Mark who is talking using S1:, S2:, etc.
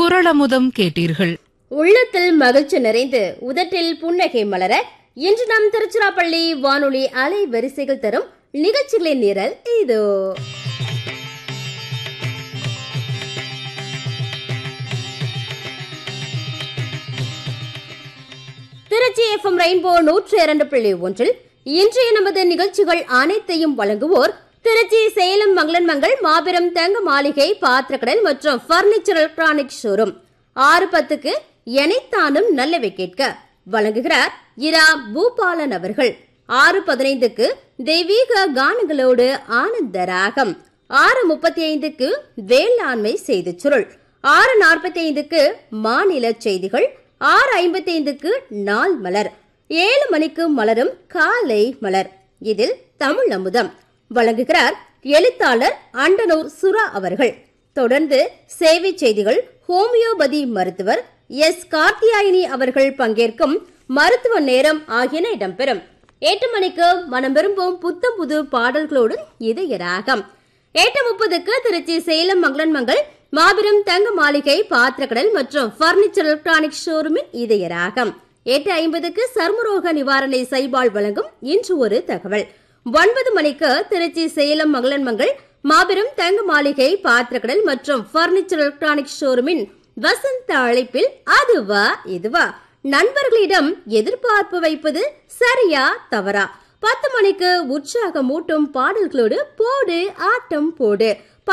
S1: குறளமுதம் கேட்டீர்கள்.
S2: உள்ளத்தில் மகிழ்ச்சி நிறைந்து உதட்டில் புன்னகை மலர இன்று நம் திருச்சிராப்பள்ளி வானொலி அலை வரிசைகள் தரும் நிகழ்ச்சிகளின் நிரல் இதோ. திருச்சி FM ரெயின்போ 102.1 இன்றைய நமது நிகழ்ச்சிகள் அனைத்தையும் வழங்குவோர் திருச்சி சேலம் மங்களன் மங்கள் மாபெரும் தங்க மாளிகை பாத்திரக்கடல் மற்றும் பர்னிச்சர் எலக்ட்ரானிக் ஷோரூம். 6:10க்கு எனைத்தானும் நல்லவை கேட்க வழங்குகிறார் இரா பூபாலன் அவர்கள். 6:15க்கு தெய்வீக கானங்களோடு ஆனந்த ராகம். 6:35க்கு வேளாண்மை செய்தி சுருள். 6:45க்கு மாநில செய்திகள். 6:55க்கு நாள் மலர். 7 மணிக்கு மலரும் காலை மலர். இதில் தமிழ் அமுதம் வழங்குகிறார் எழுத்தாளர் அண்டனூர் சுரா அவர்கள். தொடர்ந்து சேவை செய்திகள். ஹோமியோபதி மருத்துவர் எஸ் கார்த்தியாயினி அவர்கள் பங்கேற்கும் மருத்துவ நேரம் ஆகியன இடம்பெறும். 8 மணிக்கு மனம் விரும்பும் புத்தம் புது பாடல்களோடு இதய ராகம். 8:30க்கு திருச்சி சேலம் மங்களன் மங்கள் மாபெரும் தங்க மாளிகை பாத்திரக்கடல் மற்றும் பர்னிச்சர் எலக்ட்ரானிக் ஷோரூமின் இதய ராகம். 8:50க்கு சர்மரோக நிவாரணை சைபால் வழங்கும் இன்று ஒரு தகவல். 9 மணிக்கு திருச்சி சேலம் மங்களன் மங்கள் மாபெரும் தங்க மாளிகை பாத்திரக்கடல் மற்றும் பர்னிச்சர் எலக்ட்ரானிக் ஷோரூமின் வசந்த அழைப்பில் அதுவா இதுவா நண்பர்களிடம் எதிர்பார்ப்பு வைப்பது சரியா தவறா. 10 மணிக்கு உற்சாகமூட்டும் பாடல்களோடு போடு ஆட்டம் போடு.